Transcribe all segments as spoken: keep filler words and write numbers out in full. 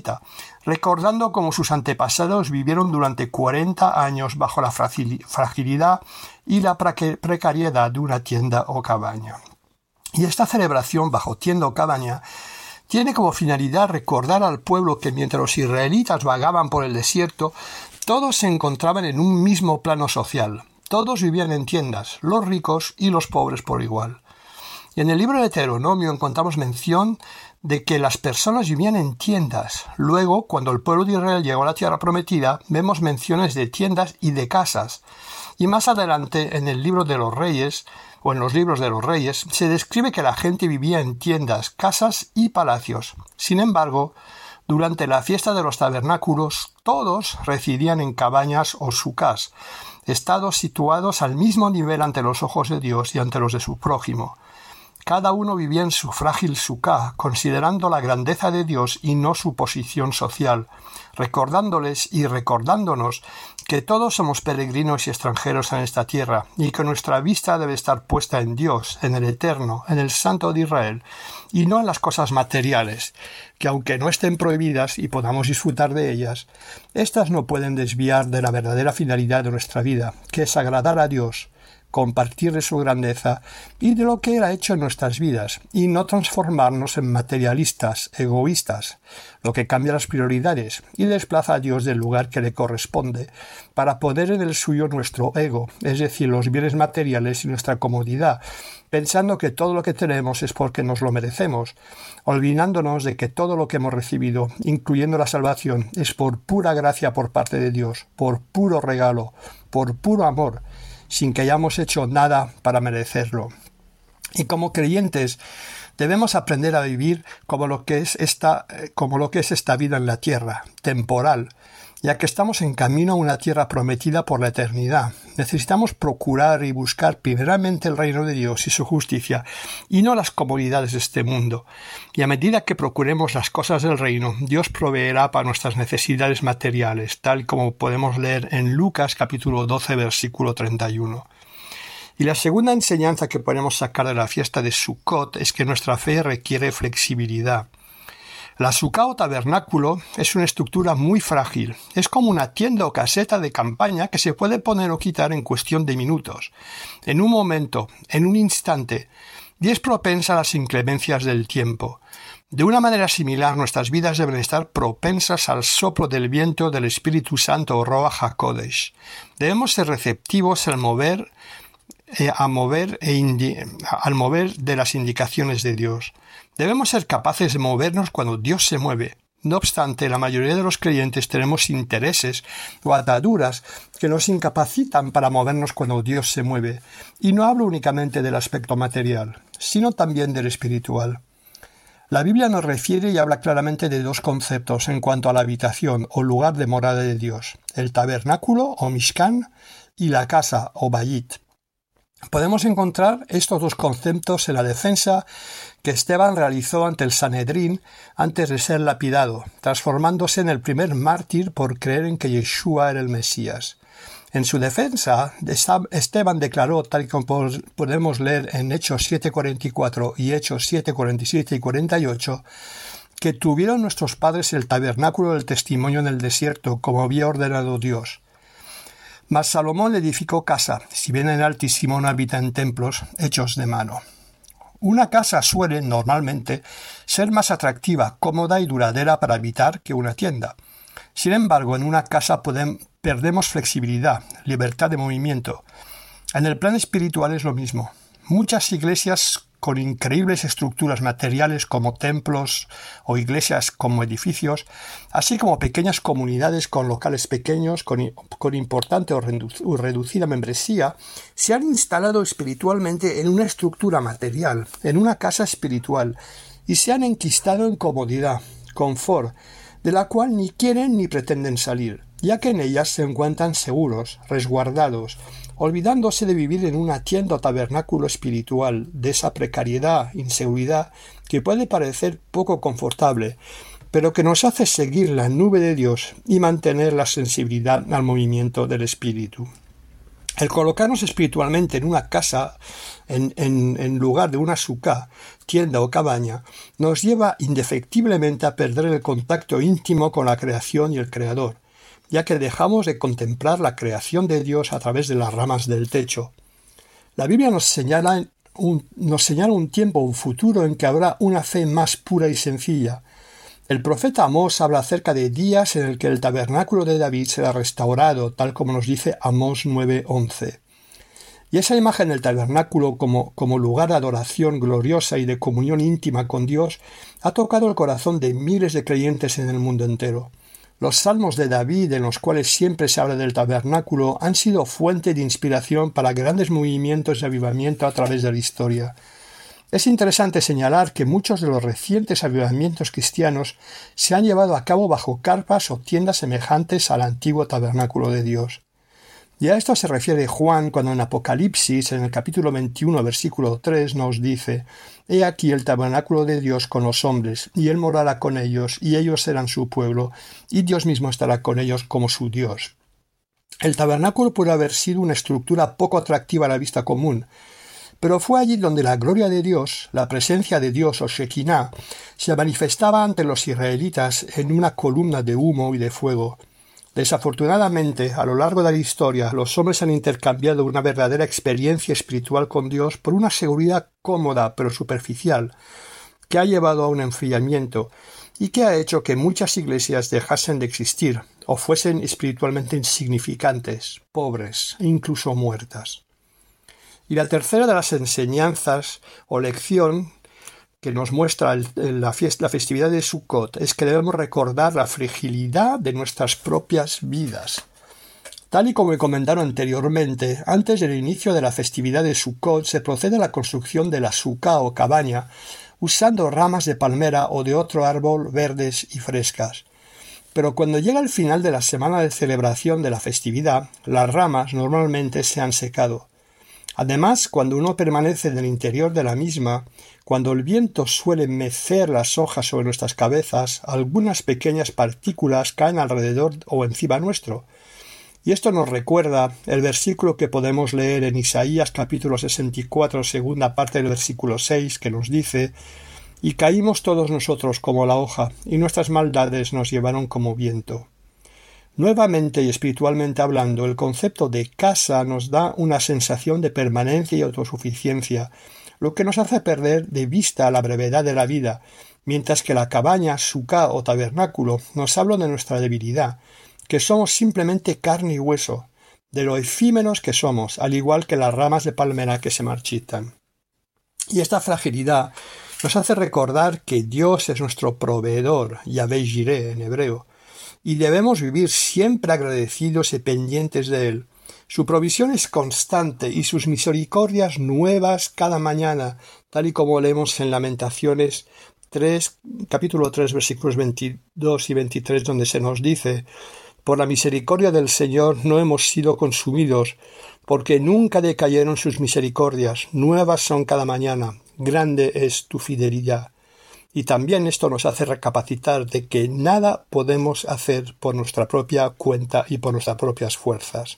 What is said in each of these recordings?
recordando cómo sus antepasados vivieron durante cuarenta años bajo la fragilidad y la precariedad de una tienda o cabaña. Y esta celebración bajo tienda o cabaña tiene como finalidad recordar al pueblo que mientras los israelitas vagaban por el desierto, todos se encontraban en un mismo plano social. Todos vivían en tiendas, los ricos y los pobres por igual. Y en el libro de Deuteronomio encontramos mención de que las personas vivían en tiendas. Luego, cuando el pueblo de Israel llegó a la tierra prometida, vemos menciones de tiendas y de casas. Y más adelante, en el libro de los Reyes, o en los libros de los Reyes, se describe que la gente vivía en tiendas, casas y palacios. Sin embargo, durante la fiesta de los tabernáculos, todos residían en cabañas o sucas, estados situados al mismo nivel ante los ojos de Dios y ante los de su prójimo. Cada uno vivía en su frágil sucá, considerando la grandeza de Dios y no su posición social, recordándoles y recordándonos que todos somos peregrinos y extranjeros en esta tierra, y que nuestra vista debe estar puesta en Dios, en el Eterno, en el Santo de Israel, y no en las cosas materiales, que aunque no estén prohibidas y podamos disfrutar de ellas, éstas no pueden desviar de la verdadera finalidad de nuestra vida, que es agradar a Dios, compartir de su grandeza y de lo que Él ha hecho en nuestras vidas, y no transformarnos en materialistas, egoístas, lo que cambia las prioridades y desplaza a Dios del lugar que le corresponde, para poner en el suyo nuestro ego, es decir, los bienes materiales y nuestra comodidad, pensando que todo lo que tenemos es porque nos lo merecemos, olvidándonos de que todo lo que hemos recibido, incluyendo la salvación, es por pura gracia por parte de Dios, por puro regalo, por puro amor, sin que hayamos hecho nada para merecerlo. Y como creyentes debemos aprender a vivir como lo que es esta, como lo que es esta vida en la tierra, temporal, ya que estamos en camino a una tierra prometida por la eternidad. Necesitamos procurar y buscar primeramente el reino de Dios y su justicia, y no las comodidades de este mundo. Y a medida que procuremos las cosas del reino, Dios proveerá para nuestras necesidades materiales, tal como podemos leer en Lucas capítulo doce, versículo treinta y uno. Y la segunda enseñanza que podemos sacar de la fiesta de Sukkot es que nuestra fe requiere flexibilidad. La sucá o tabernáculo es una estructura muy frágil. Es como una tienda o caseta de campaña que se puede poner o quitar en cuestión de minutos, en un momento, en un instante, y es propensa a las inclemencias del tiempo. De una manera similar, nuestras vidas deben estar propensas al soplo del viento del Espíritu Santo o Ruach HaKodesh. Debemos ser receptivos al mover, eh, a mover e indi- al mover de las indicaciones de Dios. Debemos ser capaces de movernos cuando Dios se mueve. No obstante, la mayoría de los creyentes tenemos intereses o ataduras que nos incapacitan para movernos cuando Dios se mueve. Y no hablo únicamente del aspecto material, sino también del espiritual. La Biblia nos refiere y habla claramente de dos conceptos en cuanto a la habitación o lugar de morada de Dios: el tabernáculo o Mishkan y la casa o Bayit. Podemos encontrar estos dos conceptos en la defensa que Esteban realizó ante el Sanedrín antes de ser lapidado, transformándose en el primer mártir por creer en que Yeshua era el Mesías. En su defensa, Esteban declaró, tal como podemos leer en Hechos siete cuarenta y cuatro y Hechos siete cuarenta y siete y cuarenta y ocho, que tuvieron nuestros padres el tabernáculo del testimonio en el desierto, como había ordenado Dios. Mas Salomón le edificó casa, si bien el Altísimo no habita en templos hechos de mano. Una casa suele, normalmente, ser más atractiva, cómoda y duradera para habitar que una tienda. Sin embargo, en una casa podemos, perdemos flexibilidad, libertad de movimiento. En el plan espiritual es lo mismo. Muchas iglesias con increíbles estructuras materiales como templos o iglesias como edificios, así como pequeñas comunidades con locales pequeños, con, con importante o redu- reducida membresía, se han instalado espiritualmente en una estructura material, en una casa espiritual, y se han enquistado en comodidad, confort, de la cual ni quieren ni pretenden salir, ya que en ellas se encuentran seguros, resguardados, olvidándose de vivir en una tienda o tabernáculo espiritual, de esa precariedad, inseguridad, que puede parecer poco confortable, pero que nos hace seguir la nube de Dios y mantener la sensibilidad al movimiento del Espíritu. El colocarnos espiritualmente en una casa, en, en, en lugar de una suká, tienda o cabaña, nos lleva indefectiblemente a perder el contacto íntimo con la creación y el Creador, ya que dejamos de contemplar la creación de Dios a través de las ramas del techo. La Biblia nos señala un, nos señala un tiempo, un futuro en que habrá una fe más pura y sencilla. El profeta Amós habla acerca de días en el que el tabernáculo de David será restaurado, tal como nos dice Amós nueve once. Y esa imagen del tabernáculo como, como lugar de adoración gloriosa y de comunión íntima con Dios ha tocado el corazón de miles de creyentes en el mundo entero. Los salmos de David, en los cuales siempre se habla del tabernáculo, han sido fuente de inspiración para grandes movimientos de avivamiento a través de la historia. Es interesante señalar que muchos de los recientes avivamientos cristianos se han llevado a cabo bajo carpas o tiendas semejantes al antiguo tabernáculo de Dios. Y a esto se refiere Juan cuando en Apocalipsis, en el capítulo veintiuno, versículo tres, nos dice: «He aquí el tabernáculo de Dios con los hombres, y él morará con ellos, y ellos serán su pueblo, y Dios mismo estará con ellos como su Dios». El tabernáculo puede haber sido una estructura poco atractiva a la vista común, pero fue allí donde la gloria de Dios, la presencia de Dios o Shekinah, se manifestaba ante los israelitas en una columna de humo y de fuego. Desafortunadamente, a lo largo de la historia, los hombres han intercambiado una verdadera experiencia espiritual con Dios por una seguridad cómoda pero superficial, que ha llevado a un enfriamiento y que ha hecho que muchas iglesias dejasen de existir o fuesen espiritualmente insignificantes, pobres e incluso muertas. Y la tercera de las enseñanzas o lección que nos muestra el, la, fiesta, la festividad de Sukkot es que debemos recordar la fragilidad de nuestras propias vidas. Tal y como he comentado anteriormente, antes del inicio de la festividad de Sukkot se procede a la construcción de la suká o cabaña usando ramas de palmera o de otro árbol verdes y frescas. Pero cuando llega el final de la semana de celebración de la festividad, las ramas normalmente se han secado. Además, cuando uno permanece en el interior de la misma, cuando el viento suele mecer las hojas sobre nuestras cabezas, algunas pequeñas partículas caen alrededor o encima nuestro. Y esto nos recuerda el versículo que podemos leer en Isaías capítulo sesenta y cuatro, segunda parte del versículo seis, que nos dice: «Y caímos todos nosotros como la hoja, y nuestras maldades nos llevaron como viento». Nuevamente y espiritualmente hablando, el concepto de casa nos da una sensación de permanencia y autosuficiencia, lo que nos hace perder de vista la brevedad de la vida, mientras que la cabaña, suká o tabernáculo nos habla de nuestra debilidad, que somos simplemente carne y hueso, de lo efímeros que somos, al igual que las ramas de palmera que se marchitan. Y esta fragilidad nos hace recordar que Dios es nuestro proveedor, Yahvé Jireh en hebreo, y debemos vivir siempre agradecidos y pendientes de Él. Su provisión es constante y sus misericordias nuevas cada mañana, tal y como leemos en Lamentaciones tres, capítulo tres, versículos veintidós y veintitrés, donde se nos dice: «Por la misericordia del Señor no hemos sido consumidos, porque nunca decayeron sus misericordias, nuevas son cada mañana, grande es tu fidelidad». Y también esto nos hace recapacitar de que nada podemos hacer por nuestra propia cuenta y por nuestras propias fuerzas.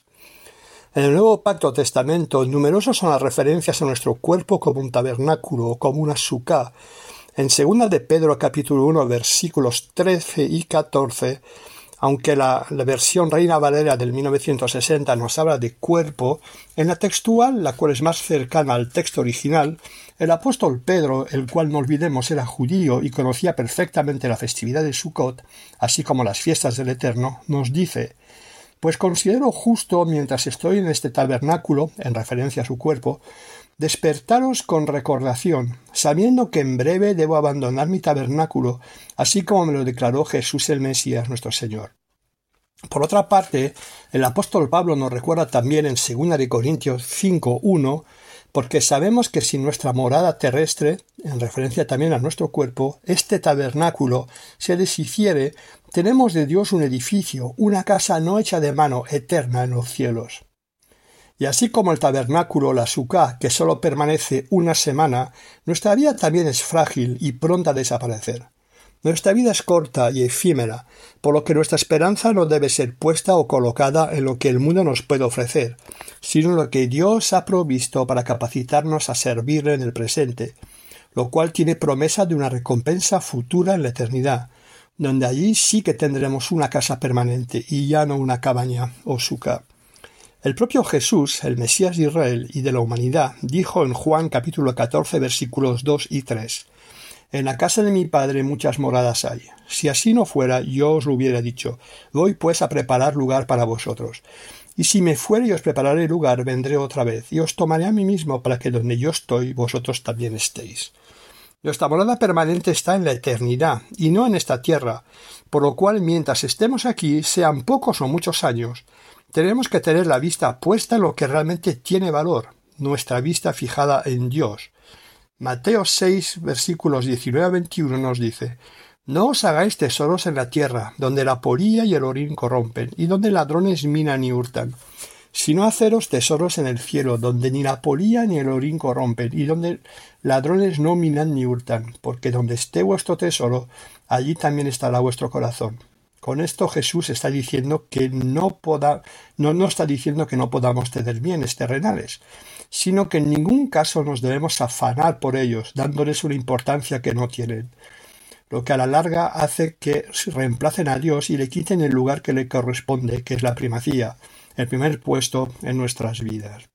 En el Nuevo Pacto Testamento, numerosas son las referencias a nuestro cuerpo como un tabernáculo o como una suká. En segunda de Pedro capítulo uno, versículos trece y catorce, aunque la, la versión Reina Valera del mil novecientos sesenta nos habla de cuerpo, en la textual, la cual es más cercana al texto original, el apóstol Pedro, el cual no olvidemos era judío y conocía perfectamente la festividad de Sukkot, así como las fiestas del Eterno, nos dice: «Pues considero justo, mientras estoy en este tabernáculo», en referencia a su cuerpo, «despertaros con recordación, sabiendo que en breve debo abandonar mi tabernáculo, así como me lo declaró Jesús el Mesías nuestro Señor». Por otra parte, el apóstol Pablo nos recuerda también en segunda de Corintios cinco uno: «Porque sabemos que si nuestra morada terrestre», en referencia también a nuestro cuerpo, «este tabernáculo se deshiciere, tenemos de Dios un edificio, una casa no hecha de mano, eterna en los cielos». Y así como el tabernáculo, la suká, que solo permanece una semana, nuestra vida también es frágil y pronta a desaparecer. Nuestra vida es corta y efímera, por lo que nuestra esperanza no debe ser puesta o colocada en lo que el mundo nos puede ofrecer, sino en lo que Dios ha provisto para capacitarnos a servirle en el presente, lo cual tiene promesa de una recompensa futura en la eternidad, donde allí sí que tendremos una casa permanente y ya no una cabaña o suca. El propio Jesús, el Mesías de Israel y de la humanidad, dijo en Juan capítulo catorce versículos dos y tres: En la casa de mi Padre muchas moradas hay. Si así no fuera, yo os lo hubiera dicho. Voy pues a preparar lugar para vosotros. Y si me fuere y os prepararé lugar, vendré otra vez, y os tomaré a mí mismo, para que donde yo estoy, vosotros también estéis. Nuestra morada permanente está en la eternidad, y no en esta tierra, por lo cual mientras estemos aquí, sean pocos o muchos años, tenemos que tener la vista puesta en lo que realmente tiene valor, nuestra vista fijada en Dios. Mateo seis, versículos diecinueve a veintiuno nos dice: No os hagáis tesoros en la tierra, donde la polilla y el orín corrompen, y donde ladrones minan y hurtan, sino haceros tesoros en el cielo, donde ni la polilla ni el orín corrompen, y donde ladrones no minan ni hurtan, porque donde esté vuestro tesoro, allí también estará vuestro corazón. Con esto Jesús está diciendo que no poda, no, no está diciendo que no podamos tener bienes terrenales, sino que en ningún caso nos debemos afanar por ellos, dándoles una importancia que no tienen, lo que a la larga hace que reemplacen a Dios y le quiten el lugar que le corresponde, que es la primacía, el primer puesto en nuestras vidas.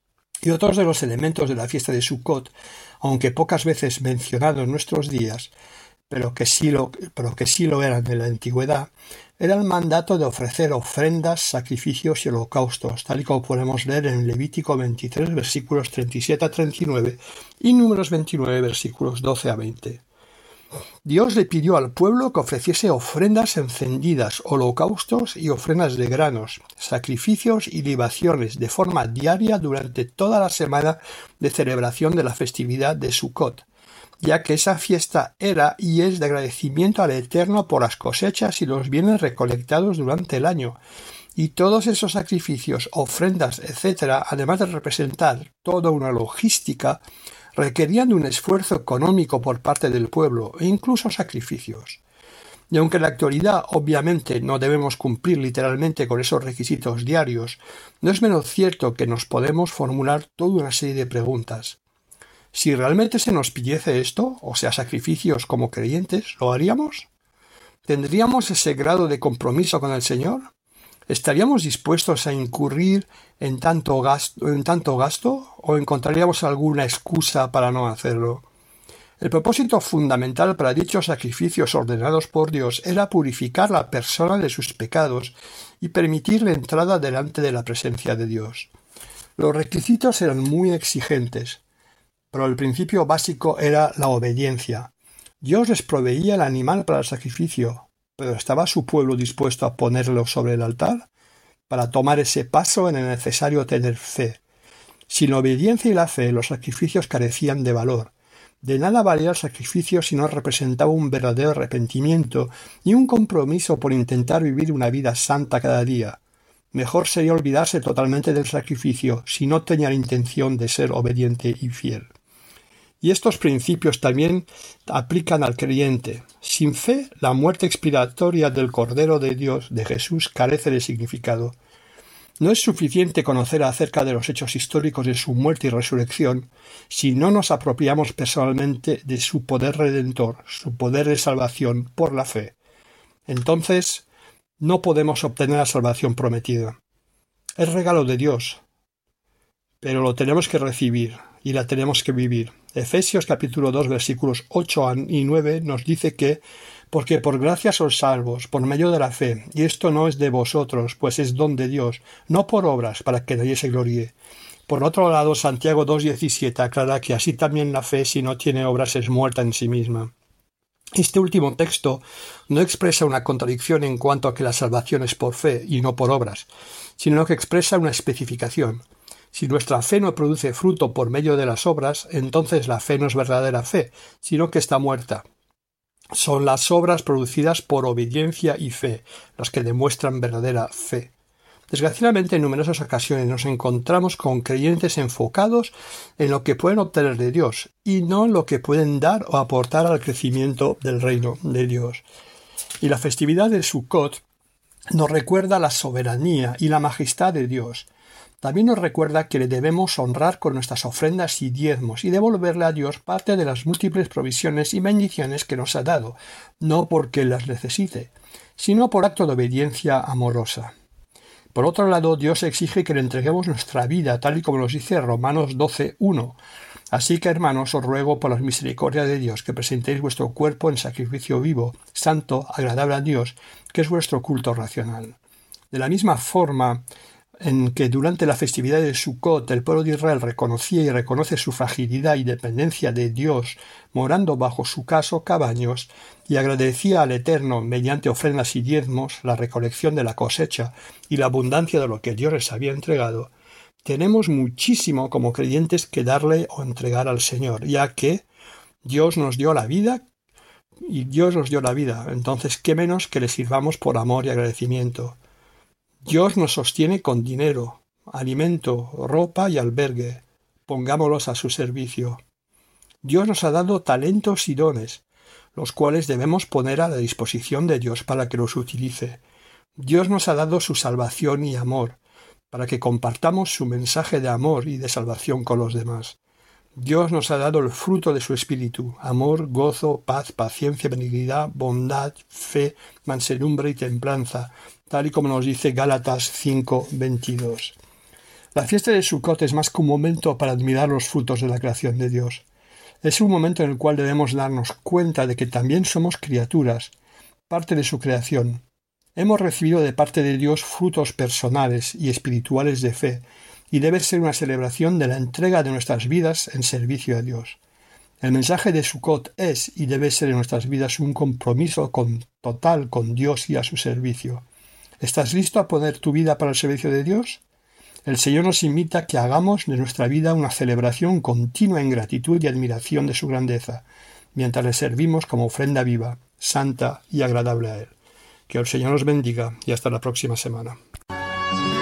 Y otros de los elementos de la fiesta de Sukkot, aunque pocas veces mencionados en nuestros días, pero que sí lo, pero que sí lo eran en la antigüedad, era el mandato de ofrecer ofrendas, sacrificios y holocaustos, tal y como podemos leer en Levítico veintitrés, versículos treinta y siete a treinta y nueve, y Números veintinueve, versículos doce a veinte. Dios le pidió al pueblo que ofreciese ofrendas encendidas, holocaustos y ofrendas de granos, sacrificios y libaciones de forma diaria durante toda la semana de celebración de la festividad de Sukkot, ya que esa fiesta era y es de agradecimiento al Eterno por las cosechas y los bienes recolectados durante el año, y todos esos sacrificios, ofrendas, etcétera, además de representar toda una logística, requerían de un esfuerzo económico por parte del pueblo e incluso sacrificios. Y aunque en la actualidad obviamente no debemos cumplir literalmente con esos requisitos diarios, no es menos cierto que nos podemos formular toda una serie de preguntas. Si realmente se nos pidiese esto, o sea, sacrificios como creyentes, ¿lo haríamos? ¿Tendríamos ese grado de compromiso con el Señor? ¿Estaríamos dispuestos a incurrir en tanto gasto, en tanto gasto o encontraríamos alguna excusa para no hacerlo? El propósito fundamental para dichos sacrificios ordenados por Dios era purificar a la persona de sus pecados y permitir la entrada delante de la presencia de Dios. Los requisitos eran muy exigentes, pero el principio básico era la obediencia. Dios les proveía el animal para el sacrificio, pero ¿estaba su pueblo dispuesto a ponerlo sobre el altar? Para tomar ese paso era necesario tener fe. Sin la obediencia y la fe, los sacrificios carecían de valor. De nada valía el sacrificio si no representaba un verdadero arrepentimiento y un compromiso por intentar vivir una vida santa cada día. Mejor sería olvidarse totalmente del sacrificio si no tenía la intención de ser obediente y fiel. Y estos principios también aplican al creyente. Sin fe, la muerte expiratoria del Cordero de Dios, de Jesús, carece de significado. No es suficiente conocer acerca de los hechos históricos de su muerte y resurrección si no nos apropiamos personalmente de su poder redentor, su poder de salvación por la fe. Entonces, no podemos obtener la salvación prometida. Es regalo de Dios, pero lo tenemos que recibir y la tenemos que vivir. Efesios capítulo dos versículos ocho y nueve nos dice que porque por gracia sois salvos, por medio de la fe, y esto no es de vosotros, pues es don de Dios, no por obras, para que nadie se gloríe. Por otro lado, Santiago dos diecisiete aclara que así también la fe, si no tiene obras, es muerta en sí misma. Este último texto no expresa una contradicción en cuanto a que la salvación es por fe y no por obras, sino que expresa una especificación. Si nuestra fe no produce fruto por medio de las obras, entonces la fe no es verdadera fe, sino que está muerta. Son las obras producidas por obediencia y fe las que demuestran verdadera fe. Desgraciadamente, en numerosas ocasiones nos encontramos con creyentes enfocados en lo que pueden obtener de Dios y no en lo que pueden dar o aportar al crecimiento del reino de Dios. Y la festividad de Sukkot nos recuerda la soberanía y la majestad de Dios. También nos recuerda que le debemos honrar con nuestras ofrendas y diezmos y devolverle a Dios parte de las múltiples provisiones y bendiciones que nos ha dado, no porque las necesite, sino por acto de obediencia amorosa. Por otro lado, Dios exige que le entreguemos nuestra vida, tal y como nos dice Romanos doce uno. Así que, hermanos, os ruego por las misericordias de Dios que presentéis vuestro cuerpo en sacrificio vivo, santo, agradable a Dios, que es vuestro culto racional. De la misma forma en que durante la festividad de Sukkot el pueblo de Israel reconocía y reconoce su fragilidad y dependencia de Dios, morando bajo su caso cabaños, y agradecía al Eterno mediante ofrendas y diezmos la recolección de la cosecha y la abundancia de lo que Dios les había entregado, tenemos muchísimo como creyentes que darle o entregar al Señor, ya que Dios nos dio la vida y Dios nos dio la vida, entonces qué menos que le sirvamos por amor y agradecimiento. Dios nos sostiene con dinero, alimento, ropa y albergue. Pongámoslos a su servicio. Dios nos ha dado talentos y dones, los cuales debemos poner a la disposición de Dios para que los utilice. Dios nos ha dado su salvación y amor, para que compartamos su mensaje de amor y de salvación con los demás. Dios nos ha dado el fruto de su espíritu, amor, gozo, paz, paciencia, benignidad, bondad, fe, mansedumbre y templanza, tal y como nos dice Gálatas cinco veintidós. La fiesta de Sukkot es más que un momento para admirar los frutos de la creación de Dios. Es un momento en el cual debemos darnos cuenta de que también somos criaturas, parte de su creación. Hemos recibido de parte de Dios frutos personales y espirituales de fe, y debe ser una celebración de la entrega de nuestras vidas en servicio a Dios. El mensaje de Sukkot es y debe ser en nuestras vidas un compromiso con, total con Dios y a su servicio. ¿Estás listo a poner tu vida para el servicio de Dios? El Señor nos invita a que hagamos de nuestra vida una celebración continua en gratitud y admiración de su grandeza, mientras le servimos como ofrenda viva, santa y agradable a Él. Que el Señor nos bendiga y hasta la próxima semana.